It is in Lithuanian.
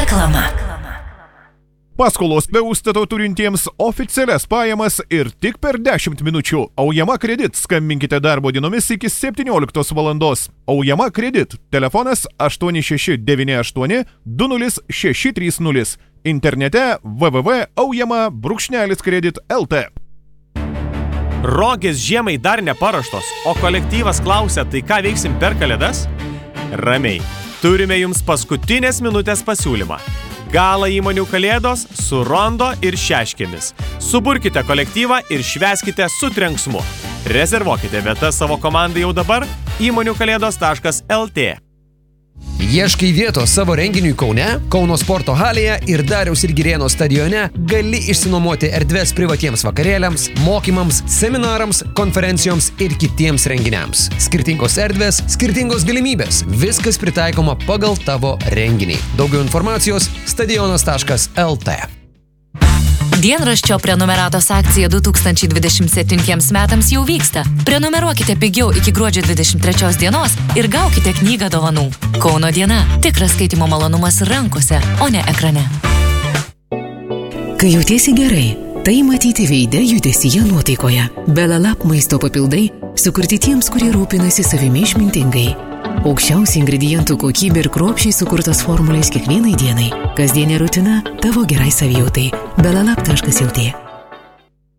Reklama. Paskolos be užstato turintiems oficialias pajamas ir tik per 10 minučių. Aujama Kredit. Skambinkite darbo dienomis iki 17 valandos. Aujama Kredit. Telefonas 8698 20630. Internete www.aujama-kredit.lt. Rogės žiemai dar neparuoštos, o kolektyvas klausia, tai ką veiksim per kalėdas? Ramiai. Turime jums paskutinės minutės pasiūlymą. Gala įmonių kalėdos su rondo ir šeškėmis. Suburkite kolektyvą ir švęskite su trenksmu. Rezervuokite vietas savo komandai jau dabar įmoniukalėdos.lt. Ieškai vietos savo renginiui Kaune, Kauno sporto halėje ir Dariaus ir Girėno stadione gali išsinuomoti erdves privatiems vakarėliams, mokymams, seminarams, konferencijoms ir kitiems renginiams. Skirtingos erdvės, skirtingos galimybės. Viskas pritaikoma pagal tavo renginį. Daugiau informacijos stadionas.lt. Dienraščio prenumeratos akcija 2027 metams jau vyksta. Prenumeruokite pigiau iki gruodžio 23 dienos ir gaukite knygą dovanų. Kauno diena. Tikras skaitimo malonumas rankose, o ne ekrane. Kai jautiesi gerai, tai matyti veide, judesyje, nuotaikoje. Belalap maisto papildai sukurti tiems, kurie rūpinasi savimi išmintingai. Aukščiausi ingredientų kokybė ir kruopščiai sukurtos formulės kiekvienai dienai. Kasdienė rutina tavo gerai savijautai. belalap.lt